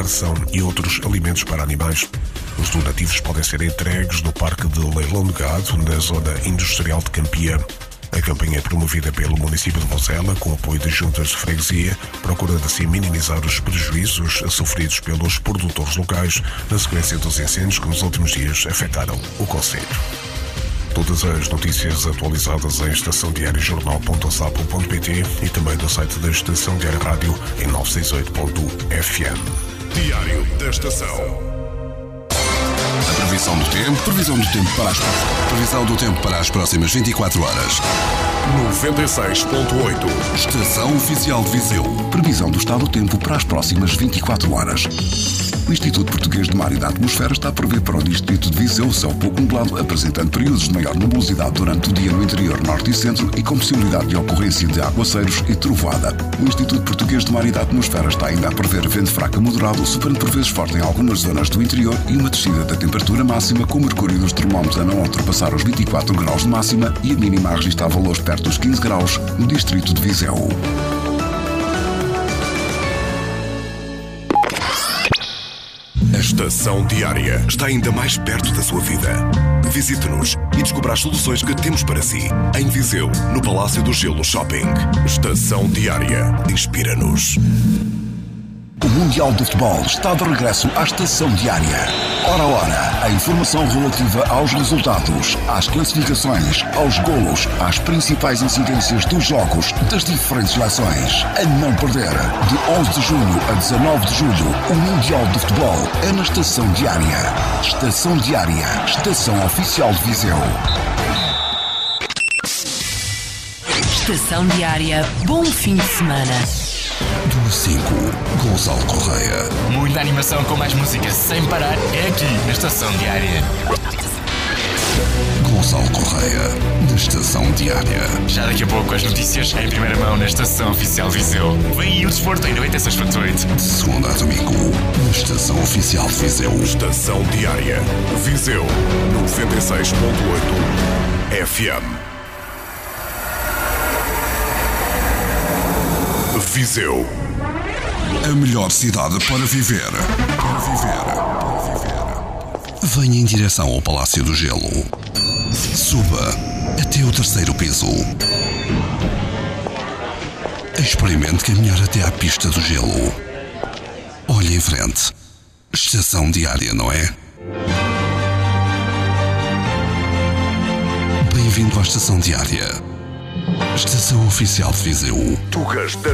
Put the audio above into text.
ração e outros alimentos para animais. Os donativos podem ser entregues no Parque de Leilão de Gado, na Zona Industrial de Campia. A campanha é promovida pelo município de Vozela, com apoio de juntas de freguesia, procurando assim minimizar os prejuízos sofridos pelos produtores locais na sequência dos incêndios que nos últimos dias afetaram o concelho. Todas as notícias atualizadas em estaçãodiariojornal.sapo.pt e também no site da Estação Diária Rádio em 968.fm. Diário da Estação. A previsão do tempo para as próximas 24 horas. 96.8. Estação Oficial de Viseu. Previsão do estado do tempo para as próximas 24 horas. O Instituto Português de Mar e da Atmosfera está a prever para o distrito de Viseu céu pouco nublado, apresentando períodos de maior nebulosidade durante o dia no interior norte e centro e com possibilidade de ocorrência de aguaceiros e trovoada. O Instituto Português de Mar e da Atmosfera está ainda a prever vento fraco a moderado, soprando por vezes forte em algumas zonas do interior e uma descida da temperatura máxima, com o mercúrio dos termómetros a não ultrapassar os 24 graus de máxima e a mínima a registrar valores perto dos 15 graus no distrito de Viseu. A Estação Diária está ainda mais perto da sua vida. Visite-nos e descubra as soluções que temos para si. Em Viseu, no Palácio do Gelo Shopping. Estação Diária. Inspira-nos. O Mundial de Futebol está de regresso à Estação Diária. Hora a hora, a informação relativa aos resultados, às classificações, aos golos, às principais incidências dos jogos das diferentes seleções. A não perder, de 11 de junho a 19 de julho, o Mundial de Futebol é na Estação Diária. Estação Diária, estação oficial de Viseu. Estação Diária, bom fim de semana. Do 5, Gonçalo Correia. Muita animação com mais música sem parar é aqui na Estação Diária. Gonçalo Correia, da Estação Diária. Já daqui a pouco as notícias em primeira mão na Estação Oficial Viseu. Vem aí o desporto em 96.8. De segunda a domingo, na Estação Oficial de Viseu. Estação Diária. Viseu 96.8 FM. Viseu. A melhor cidade para viver. Venha em direção ao Palácio do Gelo. Suba até o 3º piso. Experimente caminhar até à pista do gelo. Olhe em frente. Estação Diária, não é? Bem-vindo à Estação Diária. Estação Oficial de Viseu. Tugas da